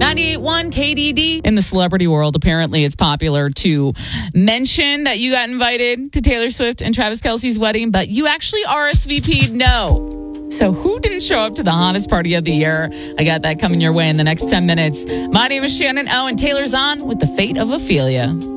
98.1 KDD. In the celebrity world, apparently it's popular to mention that you got invited to Taylor Swift and Travis Kelce's wedding, but you actually RSVP'd no. So who didn't show up to the hottest party of the year? I got that coming your way in the next 10 minutes. My name is Shannon O, and Taylor's on with The Fate of Ophelia.